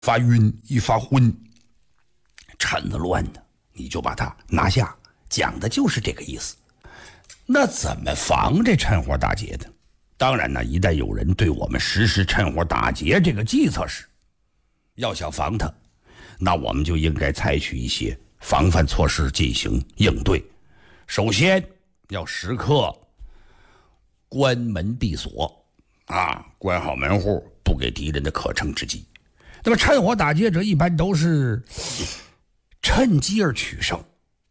发晕一发昏，趁着乱的你就把它拿下，讲的就是这个意思。那怎么防这趁火打劫的？当然呢，一旦有人对我们实施趁火打劫这个计策时，要想防它，那我们就应该采取一些防范措施进行应对。首先要时刻关门闭锁关好门户，不给敌人的可乘之机。那么趁火打劫者一般都是趁机而取胜，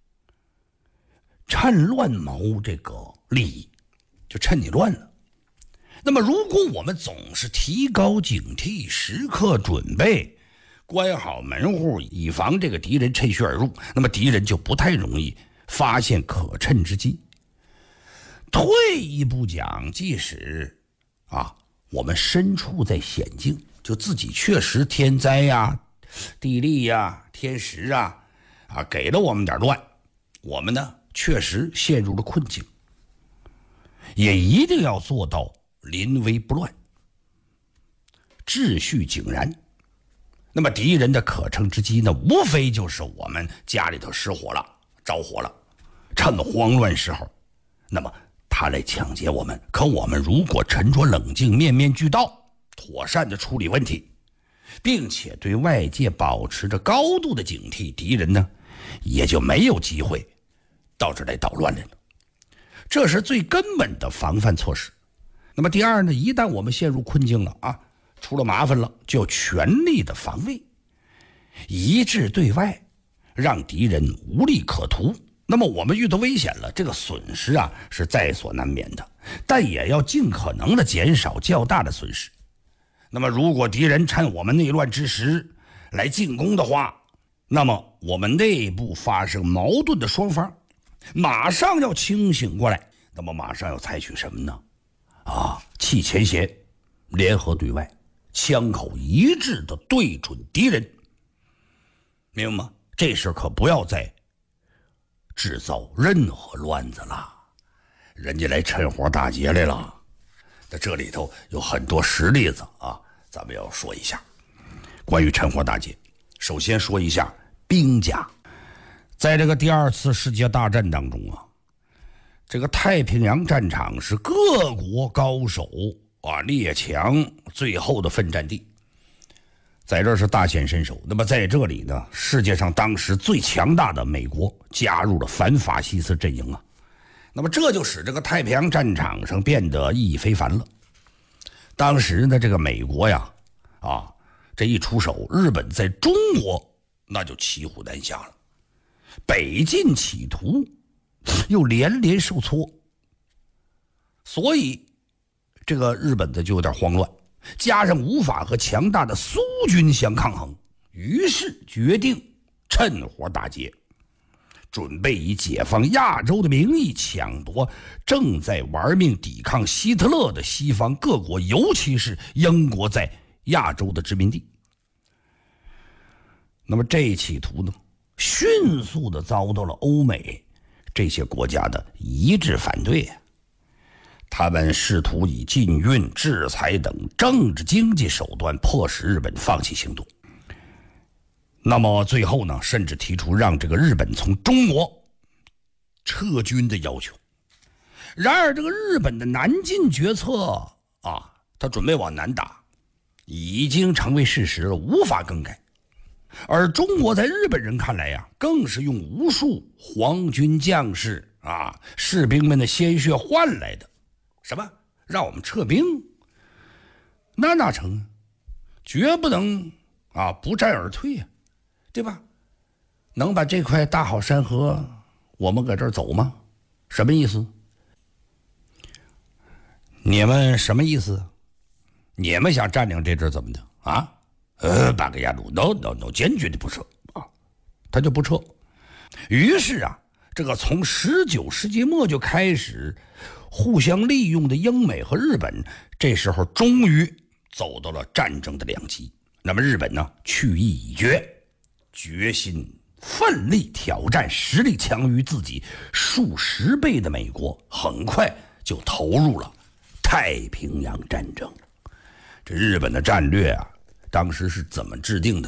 趁乱谋这个利益，就趁你乱了。那么如果我们总是提高警惕，时刻准备，关好门户，以防这个敌人趁虚而入，那么敌人就不太容易发现可趁之机。退一步讲，即使我们身处在险境，就自己确实天灾地利天时给了我们点乱，我们呢确实陷入了困境，也一定要做到临危不乱，秩序井然。那么敌人的可乘之机呢，无非就是我们家里头失火了，着火了，趁慌乱时候，那么他来抢劫我们。可我们如果沉着冷静，面面俱到，妥善的处理问题，并且对外界保持着高度的警惕，敌人呢也就没有机会到这来捣乱来了。这是最根本的防范措施。那么第二呢，一旦我们陷入困境了出了麻烦了，就要全力的防卫，一致对外，让敌人无利可图。那么我们遇到危险了，这个损失是在所难免的，但也要尽可能的减少较大的损失。那么如果敌人趁我们内乱之时来进攻的话，那么我们内部发生矛盾的双方马上要清醒过来，那么马上要采取什么呢？弃前嫌，联合对外，枪口一致的对准敌人，明白吗？这时可不要再制造任何乱子了，人家来趁火打劫来了。那这里头有很多实例子咱们要说一下关于趁火打劫。首先说一下兵家，在这个第二次世界大战当中这个太平洋战场是各国高手列强最后的奋战地，在这是大显身手。那么在这里呢，世界上当时最强大的美国加入了反法西斯阵营那么这就使这个太平洋战场上变得意义非凡了。当时呢，这个美国这一出手，日本在中国那就骑虎难下了，北进企图又连连受挫，所以这个日本的就有点慌乱，加上无法和强大的苏军相抗衡，于是决定趁火打劫，准备以解放亚洲的名义抢夺正在玩命抵抗希特勒的西方各国，尤其是英国在亚洲的殖民地。那么这一企图呢，迅速地遭到了欧美这些国家的一致反对他们试图以禁运、制裁等政治经济手段迫使日本放弃行动。那么最后呢，甚至提出让这个日本从中国撤军的要求。然而这个日本的南进决策他准备往南打，已经成为事实了，无法更改。而中国在日本人看来更是用无数皇军将士士兵们的鲜血换来的。什么？让我们撤兵？那哪成？绝不能不战而退对吧？能把这块大好山河我们搁这儿走吗？什么意思？你们什么意思？你们想占领这阵怎么的八个牙路 no 坚决的不撤他就不撤。于是这个从19世纪末就开始互相利用的英美和日本，这时候终于走到了战争的两极。那么日本呢，去意已决，决心奋力挑战实力强于自己数十倍的美国，很快就投入了太平洋战争。这日本的战略当时是怎么制定的？